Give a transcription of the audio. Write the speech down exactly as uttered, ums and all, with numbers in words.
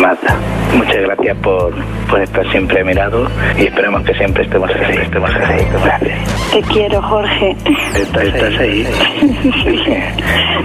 Marta, muchas gracias por, por estar siempre a mi lado y esperamos que siempre estemos así, estemos así. Gracias. Te quiero, Jorge. ¿Estás, estás ahí?